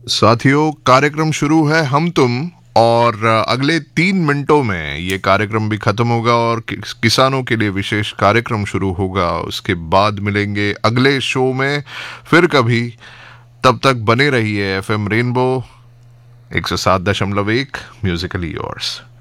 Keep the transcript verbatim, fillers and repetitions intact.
साथियों, कार्यक्रम शुरू है हम तुम और अगले तीन मिनटों में ये कार्यक्रम भी खत्म होगा और कि, किसानों के लिए विशेष कार्यक्रम शुरू होगा। उसके बाद मिलेंगे अगले शो में फिर कभी। तब तक बने रहिए एफएम रेनबो एक सौ सात दशमलव एक म्यूजिकली योर्स।